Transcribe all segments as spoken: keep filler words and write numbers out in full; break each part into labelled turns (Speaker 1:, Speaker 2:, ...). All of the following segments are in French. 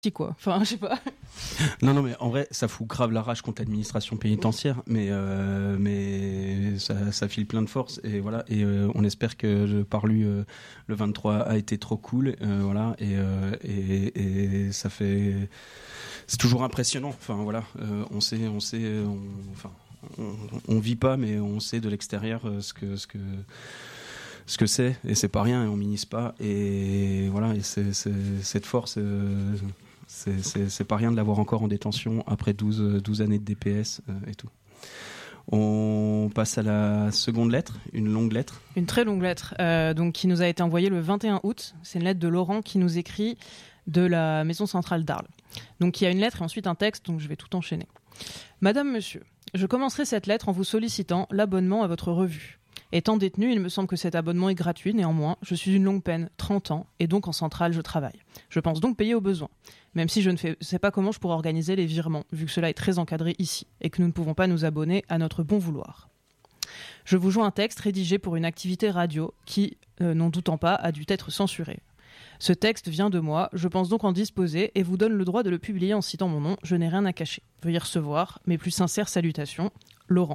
Speaker 1: quoi. Enfin, je sais pas.
Speaker 2: Non, non, mais en vrai, ça fout grave la rage contre l'administration pénitentiaire, mais, euh, mais ça, ça file plein de force, et voilà. Et euh, on espère que le Parlu, euh, le vingt-trois, a été trop cool, euh, voilà. Et, euh, et, et ça fait. C'est toujours impressionnant. Enfin, voilà. Euh, on sait, on sait, on, enfin, on, on vit pas, mais on sait de l'extérieur euh, ce que, ce que. ce que c'est, et c'est pas rien, et on minimise pas, et voilà, et c'est, c'est, cette force, euh, c'est, c'est, c'est pas rien de l'avoir encore en détention après douze, douze années de D P S euh, et tout. On passe à la seconde lettre, une longue lettre.
Speaker 1: Une très longue lettre, euh, donc, qui nous a été envoyée le vingt et un août. C'est une lettre de Laurent qui nous écrit de la maison centrale d'Arles. Donc il y a une lettre et ensuite un texte, donc je vais tout enchaîner. Madame, monsieur, je commencerai cette lettre en vous sollicitant l'abonnement à votre revue. Étant détenu, il me semble que cet abonnement est gratuit, néanmoins, je suis d'une longue peine, trente ans, et donc en centrale, je travaille. Je pense donc payer au besoin, même si je ne fais, sais pas comment je pourrais organiser les virements, vu que cela est très encadré ici, et que nous ne pouvons pas nous abonner à notre bon vouloir. Je vous joins un texte rédigé pour une activité radio qui, euh, n'en doutant pas, a dû être censuré. Ce texte vient de moi, je pense donc en disposer, et vous donne le droit de le publier en citant mon nom, je n'ai rien à cacher. Veuillez recevoir mes plus sincères salutations, Laurent.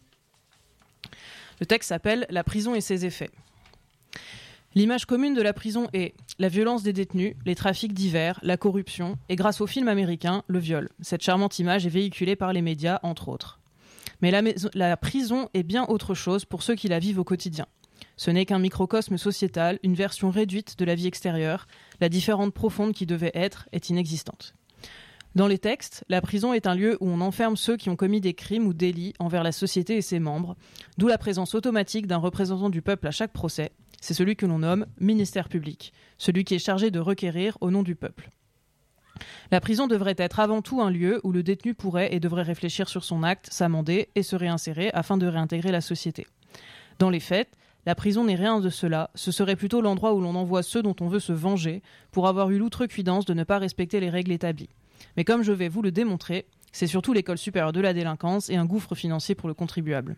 Speaker 1: Le texte s'appelle « La prison et ses effets ». L'image commune de la prison est la violence des détenus, les trafics divers, la corruption et, grâce au film américain, le viol. Cette charmante image est véhiculée par les médias, entre autres. Mais la, maison, la prison est bien autre chose pour ceux qui la vivent au quotidien. Ce n'est qu'un microcosme sociétal, une version réduite de la vie extérieure. La différence profonde qui devait être est inexistante. Dans les textes, la prison est un lieu où on enferme ceux qui ont commis des crimes ou délits envers la société et ses membres, d'où la présence automatique d'un représentant du peuple à chaque procès. C'est celui que l'on nomme ministère public, celui qui est chargé de requérir au nom du peuple. La prison devrait être avant tout un lieu où le détenu pourrait et devrait réfléchir sur son acte, s'amender et se réinsérer afin de réintégrer la société. Dans les faits, la prison n'est rien de cela, ce serait plutôt l'endroit où l'on envoie ceux dont on veut se venger pour avoir eu l'outrecuidance de ne pas respecter les règles établies. Mais comme je vais vous le démontrer, c'est surtout l'école supérieure de la délinquance et un gouffre financier pour le contribuable.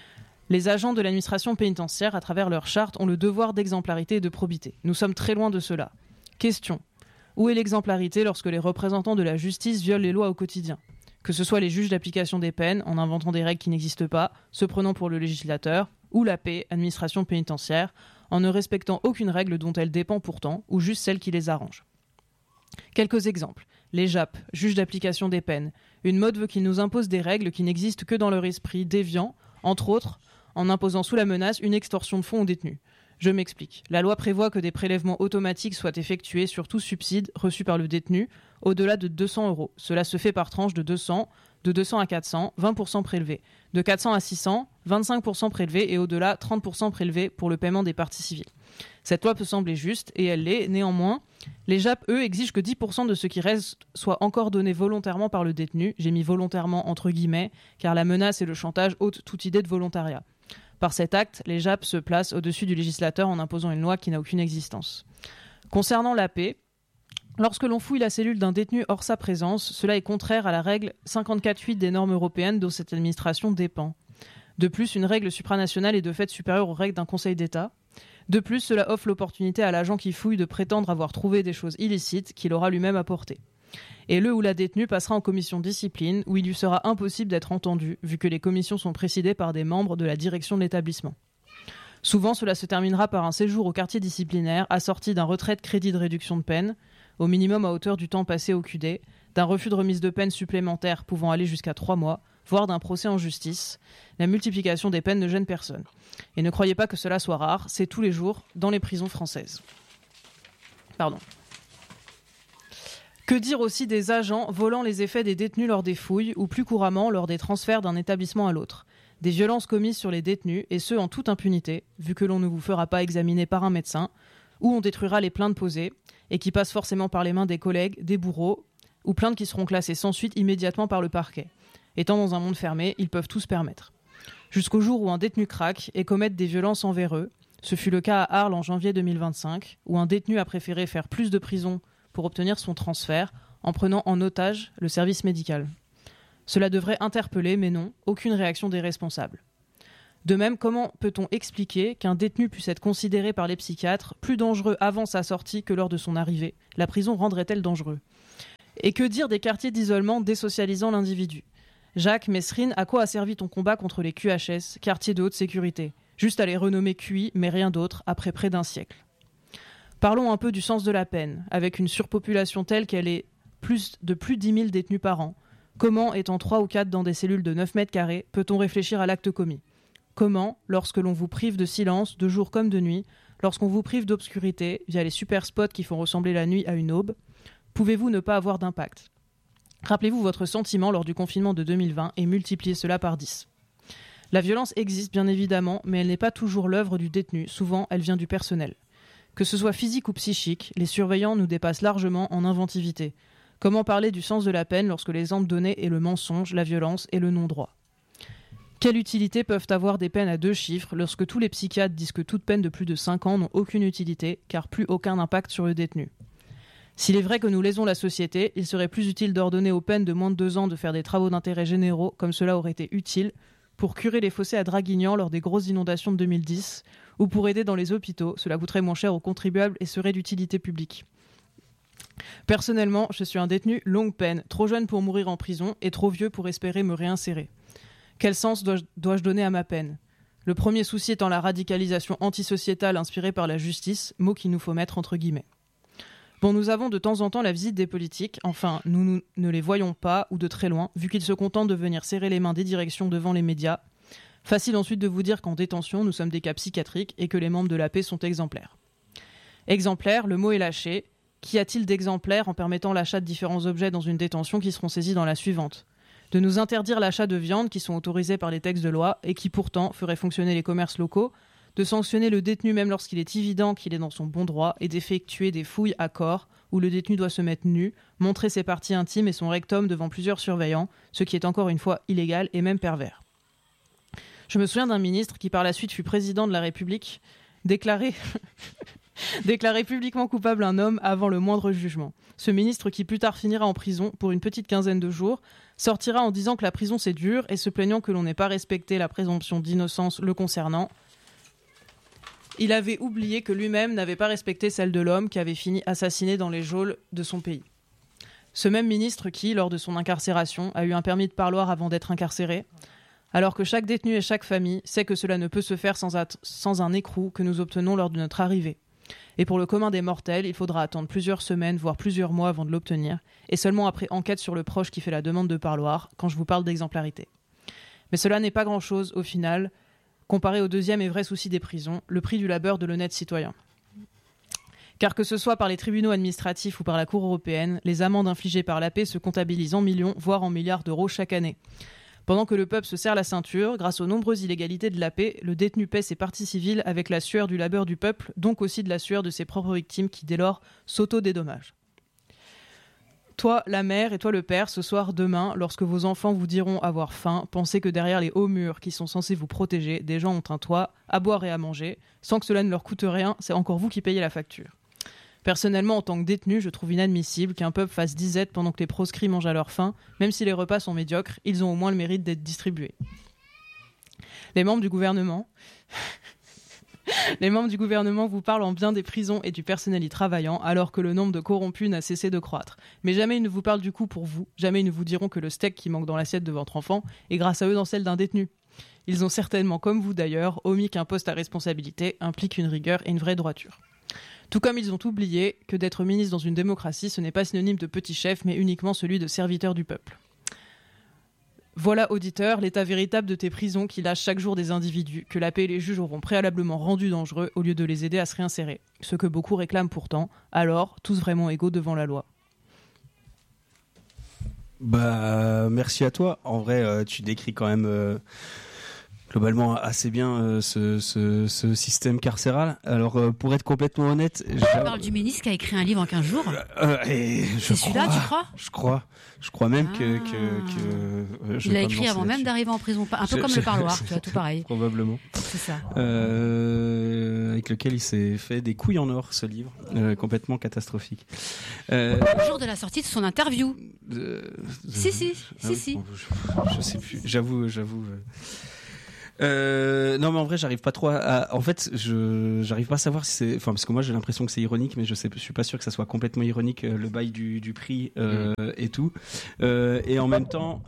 Speaker 1: Les agents de l'administration pénitentiaire, à travers leur charte, ont le devoir d'exemplarité et de probité. Nous sommes très loin de cela. Question. Où est l'exemplarité lorsque les représentants de la justice violent les lois au quotidien ? Que ce soit les juges d'application des peines, en inventant des règles qui n'existent pas, se prenant pour le législateur, ou la paix, administration pénitentiaire, en ne respectant aucune règle dont elle dépend pourtant, ou juste celle qui les arrange. Quelques exemples. Les J A P, juges d'application des peines. Une mode veut qu'ils nous imposent des règles qui n'existent que dans leur esprit déviant, entre autres, en imposant sous la menace une extorsion de fonds aux détenus. Je m'explique. La loi prévoit que des prélèvements automatiques soient effectués sur tout subside reçu par le détenu au-delà de deux cents euros. Cela se fait par tranche de deux cents, de deux cents à quatre cents, vingt pour cent prélevés. De quatre cents à six cents, vingt-cinq pour cent prélevés et au-delà, trente pour cent prélevés pour le paiement des parties civiles. Cette loi peut sembler juste, et elle l'est. Néanmoins, les J A P, eux, exigent que dix pour cent de ce qui reste soit encore donné volontairement par le détenu. J'ai mis volontairement entre guillemets, car la menace et le chantage ôtent toute idée de volontariat. Par cet acte, les J A P se placent au-dessus du législateur en imposant une loi qui n'a aucune existence. Concernant la paix, lorsque l'on fouille la cellule d'un détenu hors sa présence, cela est contraire à la règle cinquante-quatre huit des normes européennes dont cette administration dépend. De plus, une règle supranationale est de fait supérieure aux règles d'un Conseil d'État. De plus, cela offre l'opportunité à l'agent qui fouille de prétendre avoir trouvé des choses illicites qu'il aura lui-même apportées. Et le ou la détenue passera en commission discipline, où il lui sera impossible d'être entendu, vu que les commissions sont présidées par des membres de la direction de l'établissement. Souvent, cela se terminera par un séjour au quartier disciplinaire, assorti d'un retrait de crédit de réduction de peine, au minimum à hauteur du temps passé au Q D, d'un refus de remise de peine supplémentaire pouvant aller jusqu'à trois mois, voire d'un procès en justice. La multiplication des peines ne gêne personne. Et ne croyez pas que cela soit rare, c'est tous les jours dans les prisons françaises. Pardon. Que dire aussi des agents volant les effets des détenus lors des fouilles ou plus couramment lors des transferts d'un établissement à l'autre. Des violences commises sur les détenus, et ce en toute impunité, vu que l'on ne vous fera pas examiner par un médecin, ou on détruira les plaintes posées, et qui passent forcément par les mains des collègues, des bourreaux, ou plaintes qui seront classées sans suite immédiatement par le parquet. Étant dans un monde fermé, ils peuvent tout se permettre. Jusqu'au jour où un détenu craque et commette des violences envers eux, ce fut le cas à Arles en janvier deux mille vingt-cinq, où un détenu a préféré faire plus de prison pour obtenir son transfert, en prenant en otage le service médical. Cela devrait interpeller, mais non, aucune réaction des responsables. De même, comment peut-on expliquer qu'un détenu puisse être considéré par les psychiatres plus dangereux avant sa sortie que lors de son arrivée ? La prison rendrait-elle dangereux ? Et que dire des quartiers d'isolement désocialisant l'individu ? Jacques Messrine, à quoi a servi ton combat contre les Q H S, quartiers de haute sécurité ? Juste à les renommer Q I, mais rien d'autre, après près d'un siècle. Parlons un peu du sens de la peine, avec une surpopulation telle qu'elle est plus de plus de dix mille détenus par an. Comment, étant trois ou quatre dans des cellules de neuf mètres carrés, peut-on réfléchir à l'acte commis ? Comment, lorsque l'on vous prive de silence, de jour comme de nuit, lorsqu'on vous prive d'obscurité, via les super spots qui font ressembler la nuit à une aube, pouvez-vous ne pas avoir d'impact ? Rappelez-vous votre sentiment lors du confinement de deux mille vingt et multipliez cela par dix. La violence existe bien évidemment, mais elle n'est pas toujours l'œuvre du détenu, souvent elle vient du personnel. Que ce soit physique ou psychique, les surveillants nous dépassent largement en inventivité. Comment parler du sens de la peine lorsque l'exemple donné est le mensonge, la violence et le non-droit ? Quelle utilité peuvent avoir des peines à deux chiffres lorsque tous les psychiatres disent que toute peine de plus de cinq ans n'ont aucune utilité, car plus aucun impact sur le détenu ? S'il est vrai que nous lésons la société, il serait plus utile d'ordonner aux peines de moins de deux ans de faire des travaux d'intérêt généraux, comme cela aurait été utile, pour curer les fossés à Draguignan lors des grosses inondations de deux mille dix, ou pour aider dans les hôpitaux, cela coûterait moins cher aux contribuables et serait d'utilité publique. Personnellement, je suis un détenu longue peine, trop jeune pour mourir en prison et trop vieux pour espérer me réinsérer. Quel sens dois-je, dois-je donner à ma peine ? Le premier souci étant la radicalisation antisociétale inspirée par la justice, mot qu'il nous faut mettre entre guillemets. Bon, nous avons de temps en temps la visite des politiques, enfin, nous, nous ne les voyons pas ou de très loin, vu qu'ils se contentent de venir serrer les mains des directions devant les médias. Facile ensuite de vous dire qu'en détention, nous sommes des cas psychiatriques et que les membres de l'A P sont exemplaires. Exemplaire, le mot est lâché. Qu'y a-t-il d'exemplaire en permettant l'achat de différents objets dans une détention qui seront saisis dans la suivante ? De nous interdire l'achat de viande qui sont autorisés par les textes de loi et qui pourtant feraient fonctionner les commerces locaux, de sanctionner le détenu même lorsqu'il est évident qu'il est dans son bon droit et d'effectuer des fouilles à corps où le détenu doit se mettre nu, montrer ses parties intimes et son rectum devant plusieurs surveillants, ce qui est encore une fois illégal et même pervers. Je me souviens d'un ministre qui par la suite fut président de la République, déclaré... déclarer publiquement coupable un homme avant le moindre jugement. Ce ministre qui plus tard finira en prison pour une petite quinzaine de jours, sortira en disant que la prison c'est dur et se plaignant que l'on n'ait pas respecté la présomption d'innocence le concernant. Il avait oublié que lui-même n'avait pas respecté celle de l'homme qui avait fini assassiné dans les geôles de son pays. Ce même ministre qui, lors de son incarcération, a eu un permis de parloir avant d'être incarcéré, alors que chaque détenu et chaque famille sait que cela ne peut se faire sans, at- sans un écrou que nous obtenons lors de notre arrivée. Et pour le commun des mortels, il faudra attendre plusieurs semaines, voire plusieurs mois avant de l'obtenir, et seulement après enquête sur le proche qui fait la demande de parloir, quand je vous parle d'exemplarité. Mais cela n'est pas grand-chose, au final, comparé au deuxième et vrai souci des prisons, le prix du labeur de l'honnête citoyen. Car que ce soit par les tribunaux administratifs ou par la Cour européenne, les amendes infligées par l'A P se comptabilisent en millions, voire en milliards d'euros chaque année. Pendant que le peuple se serre la ceinture, grâce aux nombreuses illégalités de l'A P, le détenu paie ses parties civiles avec la sueur du labeur du peuple, donc aussi de la sueur de ses propres victimes qui, dès lors, s'auto-dédommagent. Toi, la mère, et toi, le père, ce soir, demain, lorsque vos enfants vous diront avoir faim, pensez que derrière les hauts murs qui sont censés vous protéger, des gens ont un toit, à boire et à manger. Sans que cela ne leur coûte rien, c'est encore vous qui payez la facture. Personnellement, en tant que détenu, je trouve inadmissible qu'un peuple fasse disette pendant que les proscrits mangent à leur faim. Même si les repas sont médiocres, ils ont au moins le mérite d'être distribués. Les membres du gouvernement... Les membres du gouvernement vous parlent en bien des prisons et du personnel y travaillant, alors que le nombre de corrompus n'a cessé de croître. Mais jamais ils ne vous parlent du coup pour vous, jamais ils ne vous diront que le steak qui manque dans l'assiette de votre enfant est grâce à eux dans celle d'un détenu. Ils ont certainement, comme vous d'ailleurs, omis qu'un poste à responsabilité implique une rigueur et une vraie droiture. Tout comme ils ont oublié que d'être ministre dans une démocratie, ce n'est pas synonyme de petit chef, mais uniquement celui de serviteur du peuple. Voilà, auditeur, l'état véritable de tes prisons qui lâchent chaque jour des individus que l'A P et les juges auront préalablement rendus dangereux au lieu de les aider à se réinsérer. Ce que beaucoup réclament pourtant, alors, tous vraiment égaux devant la loi.
Speaker 2: Bah, merci à toi. En vrai, euh, tu décris quand même... Euh... globalement assez bien euh, ce, ce, ce système carcéral. Alors euh, pour être complètement honnête,
Speaker 3: je parle du ministre qui a écrit un livre en quinze jours.
Speaker 2: Euh, et je
Speaker 3: C'est
Speaker 2: crois,
Speaker 3: celui-là, tu crois ?
Speaker 2: Je crois. Je crois même
Speaker 3: ah.
Speaker 2: que, que, que euh, je
Speaker 3: il l'a écrit avant même d'arriver en prison, un peu je, comme je, le parloir, tu vois, tout pareil.
Speaker 2: Probablement.
Speaker 3: C'est ça.
Speaker 2: Euh, avec lequel il s'est fait des couilles en or, ce livre, euh, complètement catastrophique.
Speaker 3: Euh, le jour de la sortie de son interview.
Speaker 2: Euh,
Speaker 3: si si,
Speaker 2: ah
Speaker 3: si
Speaker 2: oui,
Speaker 3: si.
Speaker 2: Bon, je, je sais plus. J'avoue, j'avoue. Euh... Euh, non mais en vrai j'arrive pas trop à, à en fait je j'arrive pas à savoir si c'est enfin parce que moi j'ai l'impression que c'est ironique mais je sais je suis pas sûr que ça soit complètement ironique euh, le bail du du prix euh, mmh. et tout euh, et en même temps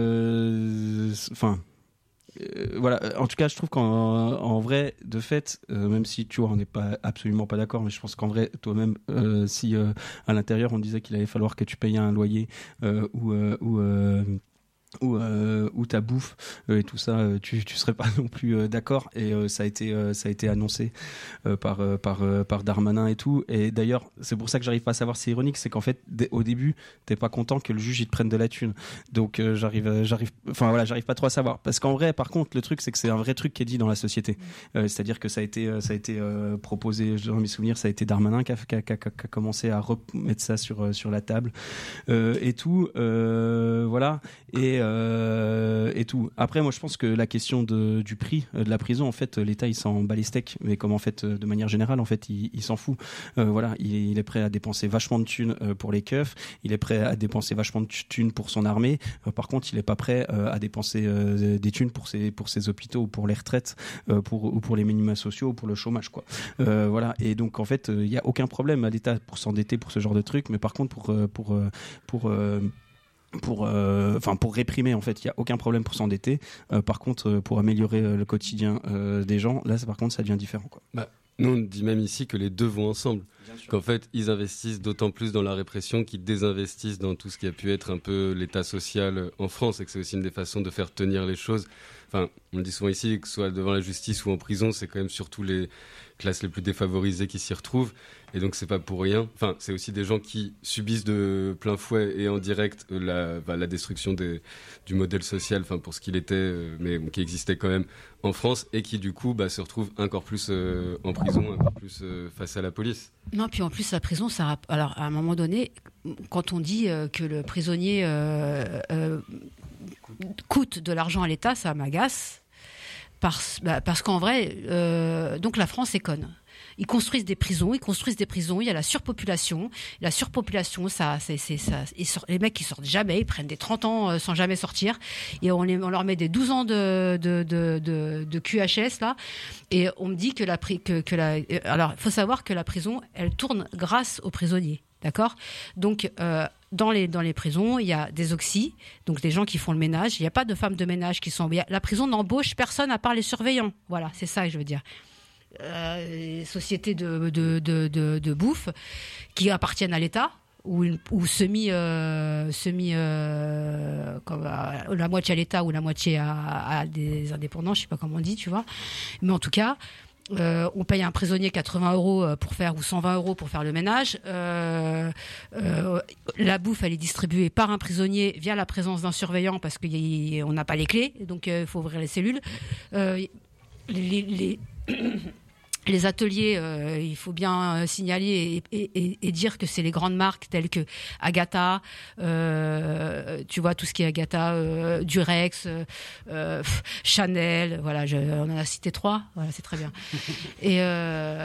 Speaker 2: enfin euh, euh, voilà en tout cas je trouve qu'en en vrai de fait euh, même si tu vois on n'est pas absolument pas d'accord mais je pense qu'en vrai toi-même euh, si euh, à l'intérieur on disait qu'il allait falloir que tu payes un loyer euh, ou euh, ou euh, ou euh, ou ta bouffe euh, et tout ça euh, tu tu serais pas non plus euh, d'accord et euh, ça a été euh, ça a été annoncé euh, par euh, par euh, par Darmanin et tout et d'ailleurs c'est pour ça que j'arrive pas à savoir si c'est ironique c'est qu'en fait dès, au début t'es pas content que le juge il te prenne de la thune donc euh, j'arrive j'arrive enfin voilà j'arrive pas trop à savoir parce qu'en vrai par contre le truc c'est que c'est un vrai truc qui est dit dans la société euh, c'est-à-dire que ça a été ça a été euh, proposé dans mes souvenirs ça a été Darmanin qui a, qui a, qui a, qui a commencé à remettre ça sur sur la table euh, et tout euh, voilà et Euh, et tout. Après, moi, je pense que la question de, du prix euh, de la prison, en fait, l'État, il s'en bat les steaks, mais comme en fait, de manière générale, en fait, il, il s'en fout. Euh, voilà, il, il est prêt à dépenser vachement de thunes euh, pour les keufs, il est prêt à dépenser vachement de thunes pour son armée. Euh, par contre, il est pas prêt euh, à dépenser euh, des thunes pour ses pour ses hôpitaux ou pour les retraites, euh, pour ou pour les minima sociaux ou pour le chômage, quoi. Euh, voilà. Et donc, en fait, il euh, y a aucun problème à l'État pour s'endetter pour ce genre de truc, mais par contre, pour euh, pour euh, pour euh, pour euh, enfin pour réprimer en fait il y a aucun problème pour s'endetter euh, par contre euh, pour améliorer euh, le quotidien euh, des gens là par contre ça devient différent quoi.
Speaker 4: Bah, nous on dit même ici que les deux vont ensemble qu'en fait ils investissent d'autant plus dans la répression qu'ils désinvestissent dans tout ce qui a pu être un peu l'état social en France et que c'est aussi une des façons de faire tenir les choses. Enfin, on le dit souvent ici, que ce soit devant la justice ou en prison, c'est quand même surtout les classes les plus défavorisées qui s'y retrouvent. Et donc, c'est pas pour rien. Enfin, c'est aussi des gens qui subissent de plein fouet et en direct la, bah, la destruction des, du modèle social, enfin, pour ce qu'il était, mais qui existait quand même en France et qui, du coup, bah, se retrouvent encore plus euh, en prison, encore plus euh, face à la police.
Speaker 3: Non, puis en plus, la prison, ça. Alors, à un moment donné, quand on dit euh, que le prisonnier. Euh, euh, coûte de l'argent à l'État, ça m'agace parce, bah, parce qu'en vrai euh, donc la France est conne. Ils construisent des prisons, ils construisent des prisons, il y a la surpopulation. La surpopulation, ça, c'est, c'est, ça, ils sortent, les mecs qui sortent jamais, ils prennent des trente ans euh, sans jamais sortir. Et on, les, on leur met des douze ans de, de, de, de, de Q H S, là. Et on me dit que la, que, que la, alors, il faut savoir que la prison, elle tourne grâce aux prisonniers. D'accord ? Donc, euh, dans les, dans les prisons, il y a des oxys, donc des gens qui font le ménage. Il n'y a pas de femmes de ménage qui sont... La prison n'embauche personne à part les surveillants. Voilà, c'est ça que je veux dire. Euh, les sociétés de, de, de, de, de bouffe qui appartiennent à l'État, ou, ou semi... Euh, semi euh, comme, euh, la moitié à l'État ou la moitié à, à des indépendants, je ne sais pas comment on dit, tu vois. Mais en tout cas... Euh, on paye un prisonnier quatre-vingts euros pour faire ou cent vingt euros pour faire le ménage. Euh, euh, la bouffe, elle est distribuée par un prisonnier via la présence d'un surveillant parce qu'on n'a pas les clés, donc il euh, faut ouvrir les cellules. Euh, les, les, les ateliers, euh, il faut bien signaler et, et, et, et dire que c'est les grandes marques telles que Agatha, euh, tu vois tout ce qui est Agatha, euh, Durex, euh, Chanel, voilà, je, on en a cité trois, voilà, c'est très bien. Et, euh,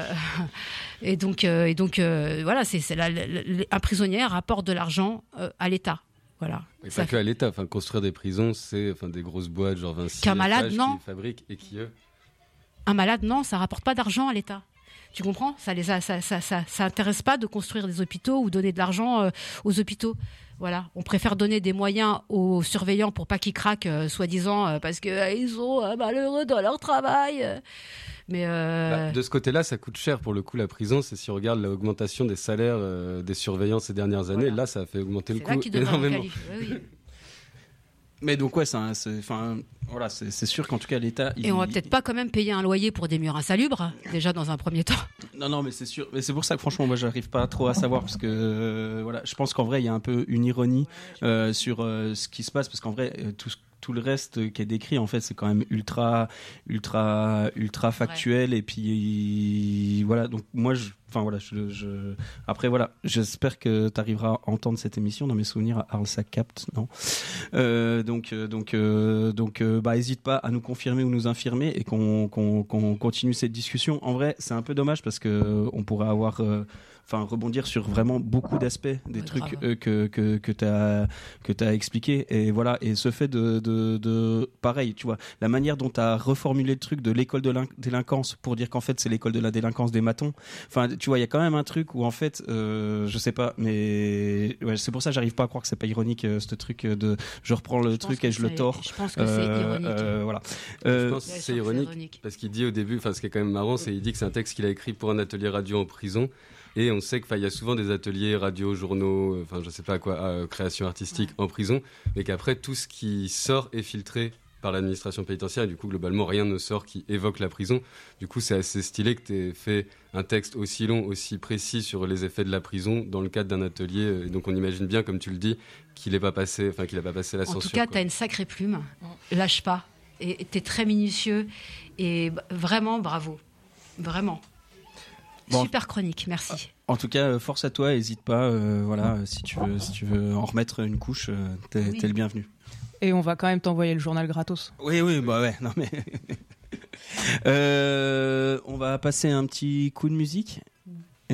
Speaker 3: et donc, euh, et donc euh, voilà, c'est, c'est la, la, un prisonnier rapporte de l'argent euh, à l'État. Voilà.
Speaker 4: Et pas que à l'État, enfin, construire des prisons, c'est enfin, des grosses boîtes, genre Vinci,
Speaker 3: qu'un malade, non.
Speaker 4: qui fabriquent et qui eux.
Speaker 3: Un malade, non, ça rapporte pas d'argent à l'État. Tu comprends ? Ça les a, ça, ça, ça, ça intéresse pas de construire des hôpitaux ou donner de l'argent euh, aux hôpitaux. Voilà, on préfère donner des moyens aux surveillants pour pas qu'ils craquent, euh, soi-disant, euh, parce que euh, ils sont euh, malheureux dans leur travail. Mais euh...
Speaker 4: bah, de ce côté-là, ça coûte cher pour le coup la prison. C'est si on regarde l'augmentation des salaires euh, des surveillants ces dernières années, voilà. Là, ça a fait augmenter
Speaker 3: c'est
Speaker 4: le coût énormément.
Speaker 3: Oui, oui.
Speaker 2: Mais donc ouais, c'est, enfin, voilà, c'est, c'est sûr qu'en tout cas l'État.
Speaker 3: Et il, on va peut-être il... pas quand même payer un loyer pour des murs insalubres, déjà dans un premier temps.
Speaker 2: Non, non, mais c'est sûr. Mais c'est pour ça que franchement, moi, j'arrive pas trop à savoir parce que euh, voilà, je pense qu'en vrai, il y a un peu une ironie euh, sur euh, ce qui se passe parce qu'en vrai, euh, tout ce tout le reste qui est décrit en fait c'est quand même ultra ultra ultra factuel ouais. Et puis voilà donc moi je Enfin voilà, je, je... après voilà, j'espère que tu arriveras à entendre cette émission. Dans mes souvenirs, Arles ça capte, non euh, Donc donc euh, donc euh, bah hésite pas à nous confirmer ou nous infirmer et qu'on qu'on, qu'on continue cette discussion. En vrai, c'est un peu dommage parce que on pourrait avoir euh, enfin rebondir sur vraiment beaucoup d'aspects des ouais, trucs euh, que que que t'as que t'as expliqué et voilà et ce fait de de de pareil tu vois la manière dont t'as reformulé le truc de l'école de la délinquance pour dire qu'en fait c'est l'école de la délinquance des matons, enfin tu vois il y a quand même un truc où en fait euh, je sais pas mais ouais, c'est pour ça que j'arrive pas à croire que c'est pas ironique euh, ce truc de je reprends le je truc et je le tords.
Speaker 3: Je pense que euh, c'est ironique.
Speaker 2: Euh, voilà.
Speaker 4: Euh, je pense que c'est ironique, ironique parce qu'il dit au début, enfin ce qui est quand même marrant, c'est il dit que c'est un texte qu'il a écrit pour un atelier radio en prison. Et on sait qu'il y a souvent des ateliers radio, journaux, enfin je sais pas quoi, euh, création artistique ouais. en prison, mais qu'après tout ce qui sort est filtré par l'administration pénitentiaire et du coup globalement rien ne sort qui évoque la prison. Du coup c'est assez stylé que tu aies fait un texte aussi long, aussi précis sur les effets de la prison dans le cadre d'un atelier. Et donc on imagine bien, comme tu le dis, qu'il n'ait pas passé, enfin qu'il n'a pas passé la
Speaker 3: en
Speaker 4: censure.
Speaker 3: En tout cas, tu as une sacrée plume, lâche pas, et tu es très minutieux et vraiment bravo, vraiment. Bon. Super chronique, merci.
Speaker 2: En tout cas, force à toi, n'hésite pas. Euh, voilà, si tu veux, si tu veux en remettre une couche, euh, t'es, oui. t'es le bienvenu.
Speaker 1: Et on va quand même t'envoyer le journal gratos.
Speaker 2: Oui, oui, bah ouais, non mais. euh, on va passer un petit coup de musique